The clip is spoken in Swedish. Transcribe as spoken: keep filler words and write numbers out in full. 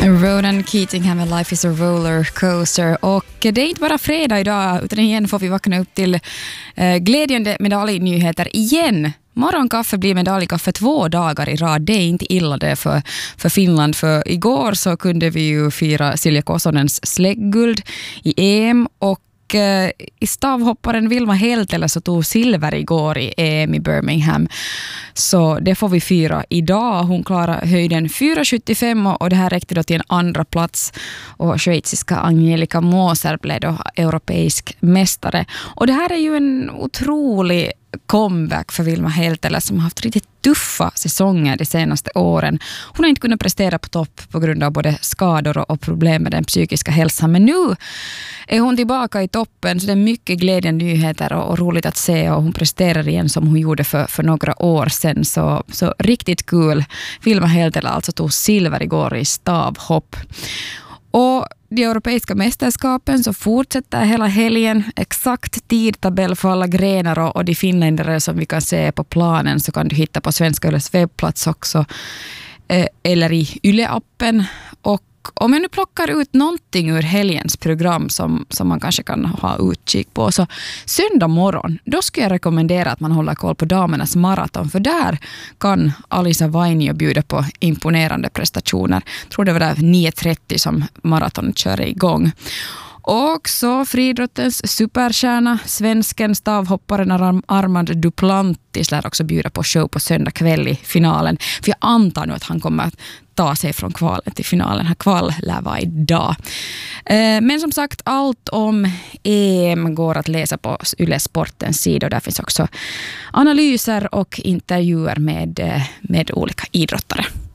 Ronan Keating med Life is a roller coaster. Och det är inte bara fredag idag, utan igen får vi vakna upp till eh, glädjande medaljnyheter igen. Morgonkaffe blir medaljkaffe två dagar i rad. Det är inte illa det för, för Finland. För igår så kunde vi ju fira Silja Kosonens slägguld i E M, och i stavhopparen Vilma Heltele så tog silver igår i E M i Birmingham. Så det får vi fira idag. Hon klarar höjden fyra komma sjuttiofem och det här räckte då till en andra plats. Och schweiziska Angelica Moser blev då europeisk mästare. Och det här är ju en otrolig comeback för Vilma Heltele som har haft riktigt tuffa säsonger de senaste åren. Hon har inte kunnat prestera på topp på grund av både skador och problem med den psykiska hälsan. Men nu är hon tillbaka i toppen, så det är mycket glädjande nyheter och, och roligt att se, och hon presterar igen som hon gjorde för, för några år sedan. Så, så riktigt kul. Vilma Heltele alltså tog silver igår i stavhopp. Och de europeiska mästerskapen så fortsätter hela helgen. Exakt tidtabell för alla grenar och, och de finländare som vi kan se på planen så kan du hitta på Svenska Yles webbplats också. Eh, eller i Yle-appen. Och om jag nu plockar ut någonting ur helgens program som, som man kanske kan ha utkik på, så söndag morgon, då skulle jag rekommendera att man håller koll på damernas maraton, för där kan Alisa Vainio bjuda på imponerande prestationer. Jag tror det var där nio trettio som maraton kör igång. Och så friidrottens superstjärna, svensken stavhopparen Armand Duplantis lär också bjuda på show på söndag kväll i finalen. För jag antar nu att han kommer att ta sig från kvalen till finalen. Här kval lär vara idag. Men som sagt, allt om E M går att läsa på Yle Sportens sida. Och där finns också analyser och intervjuer med, med olika idrottare.